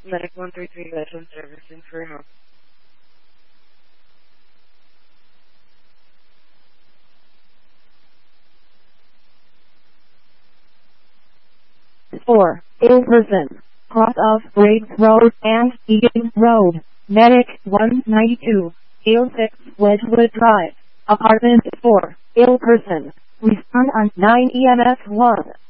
Medic 133 Veteran Servicing for help. Four, ill person, cross of Briggs Road and Egan Road, Medic 192, ill 6 Wedgwood Drive, apartment 4, ill person, respond on 9 EMS 1.